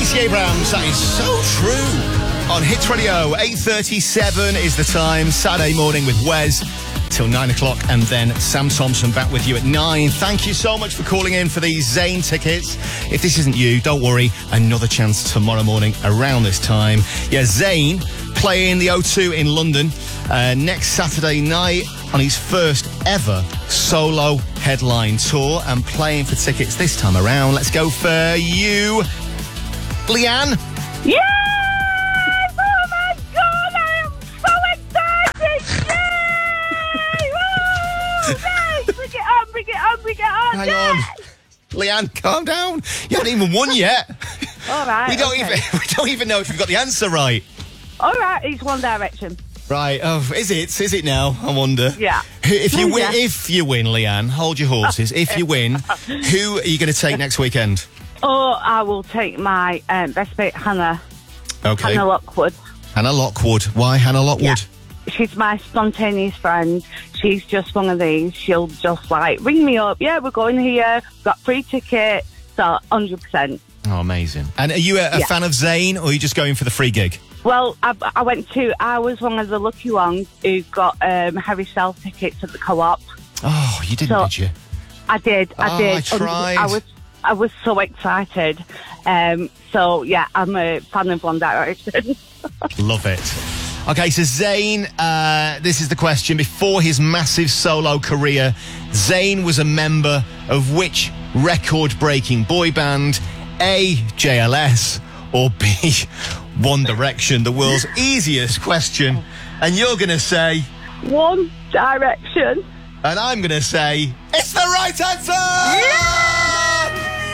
Stacey Abrams, that is so true. On Hits Radio, 8:37 is the time. Saturday morning with Wes till 9 o'clock, and then Sam Thompson back with you at 9. Thank you so much for calling in for these Zayn tickets. If this isn't you, don't worry, another chance tomorrow morning around this time. Yeah, Zayn playing the O2 in London next Saturday night on his first ever solo headline tour, and playing for tickets this time around. Let's go for you, Leanne. Yes! Oh my God, I am so excited! Yay! Woo! Yes! Bring it on! Hang yes! on. Leanne, calm down. You haven't even won yet. All right. We don't even know if you've got the answer right. All right, it's One Direction. Right. Oh, is it? Is it now? I wonder. Yeah. If you win, Yeah. if you win, Leanne, hold your horses. If you win, who are you going to take next weekend? Oh, I will take my best mate, Hannah. Okay. Hannah Lockwood. Hannah Lockwood. Why Hannah Lockwood? Yeah. She's my spontaneous friend. She's just one of these. She'll just ring me up. Yeah, we're going here. Got free tickets. So 100%. Oh, amazing. And are you a fan of Zayn, or are you just going for the free gig? Well, I was one of the lucky ones who got Harry Styles tickets at the Co-op. Oh, you didn't, did you? I did. I tried. I was so excited. So, yeah, I'm a fan of One Direction. Love it. Okay, so Zayn, this is the question. Before his massive solo career, Zayn was a member of which record-breaking boy band? A, JLS, or B, One Direction? The world's easiest question. And you're going to say... One Direction. And I'm going to say... It's the right answer! Yay!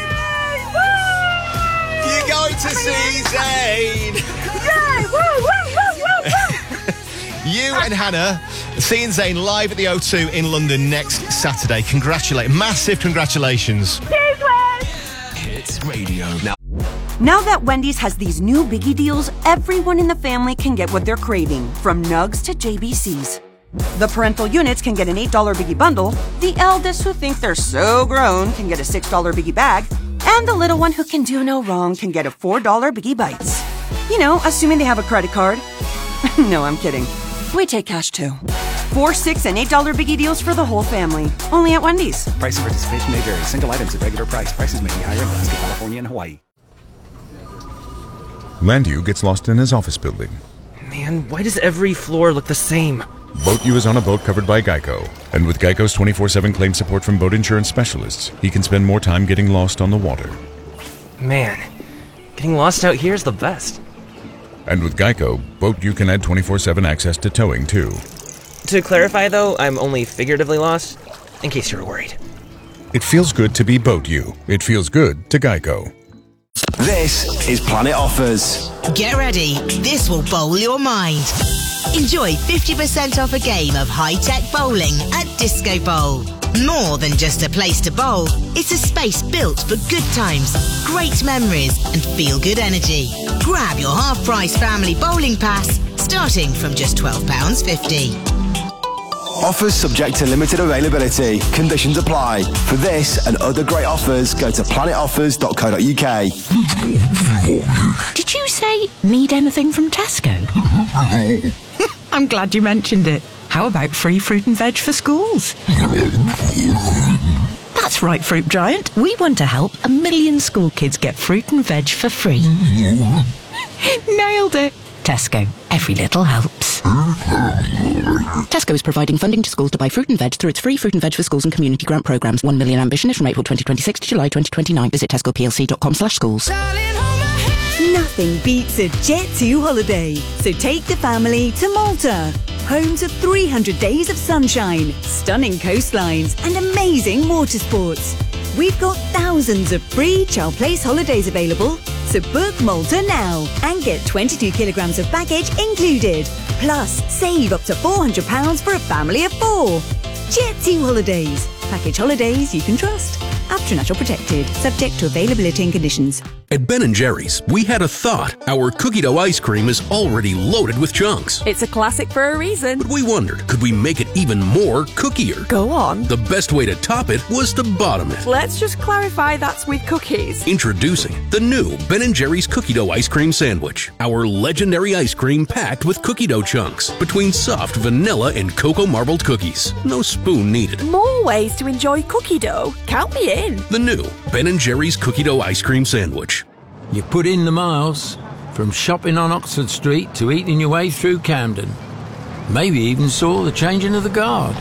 Woo! You're going to see Zayn! Yay! Woo, woo, woo, woo, woo! You and Hannah seeing Zayn live at the O2 in London next Saturday. Massive congratulations. Cheers, Wes! Hits Radio. Now that Wendy's has these new biggie deals, everyone in the family can get what they're craving, from nugs to JBCs. The parental units can get an $8 biggie bundle, the eldest who think they're so grown can get a $6 biggie bag, and the little one who can do no wrong can get a $4 biggie bites. You know, assuming they have a credit card. No, I'm kidding. We take cash too. 4, $6, and $8 biggie deals for the whole family. Only at Wendy's. Price and participation may vary. Single items at regular price. Prices may be higher in Alaska, California, and Hawaii. Landu gets lost in his office building. Man, why does every floor look the same? BoatU is on a boat covered by Geico. And with Geico's 24/7 claim support from boat insurance specialists, he can spend more time getting lost on the water. Man, getting lost out here is the best. And with Geico, BoatU can add 24/7 access to towing, too. To clarify, though, I'm only figuratively lost, in case you were worried. It feels good to be BoatU. It feels good to Geico. This is Planet Offers. Get ready, this will bowl your mind. Enjoy 50% off a game of high-tech bowling at Disco Bowl. More than just a place to bowl, it's a space built for good times, great memories and feel-good energy. Grab your half-price family bowling pass, starting from just £12.50. Offers subject to limited availability. Conditions apply. For this and other great offers, go to planetoffers.co.uk. Did you say need anything from Tesco? I'm glad you mentioned it. How about free fruit and veg for schools? That's right, Fruit Giant. We want to help 1 million school kids get fruit and veg for free. Nailed it. Tesco. Every little helps. Tesco is providing funding to schools to buy fruit and veg through its free fruit and veg for schools and community grant programmes. 1 million ambition is from April 2026 to July 2029. Visit tescoplc.com/schools. Nothing beats a Jet2 holiday. So take the family to Malta. Home to 300 days of sunshine, stunning coastlines, and amazing water sports. We've got thousands of free Child Place holidays available. So book Malta now and get 22 kilograms of baggage included. Plus, save up to £400 for a family of 4. Jet2 Holidays. Package holidays you can trust. after natural protected. Subject to availability and conditions. At Ben & Jerry's, we had a thought. Our cookie dough ice cream is already loaded with chunks. It's a classic for a reason. But we wondered, could we make it even more cookier? Go on. The best way to top it was to bottom it. Let's just clarify that's with cookies. Introducing the new Ben & Jerry's cookie dough ice cream sandwich. Our legendary ice cream packed with cookie dough chunks between soft vanilla and cocoa marbled cookies. No spoon needed. More ways to enjoy cookie dough. Count me in. The new Ben & Jerry's cookie dough ice cream sandwich. You put in the miles, from shopping on Oxford Street to eating your way through Camden. Maybe even saw the changing of the guard.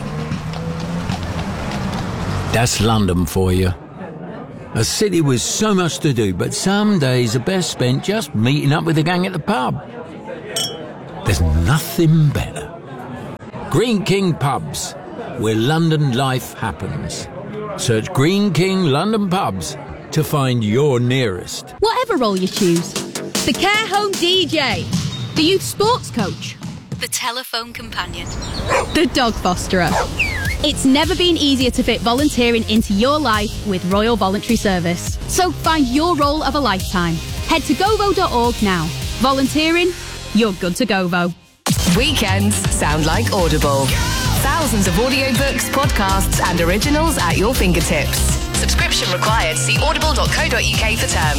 That's London for you. A city with so much to do, but some days are best spent just meeting up with the gang at the pub. There's nothing better. Green King Pubs, where London life happens. Search Green King London Pubs to find your nearest. Whatever role you choose. The care home DJ. The youth sports coach. The telephone companion. The dog fosterer. It's never been easier to fit volunteering into your life with Royal Voluntary Service. So find your role of a lifetime. Head to govo.org now. Volunteering, you're good to Govo. Weekends sound like Audible. Thousands of audiobooks, podcasts and originals at your fingertips. Subscription required. See audible.co.uk for terms.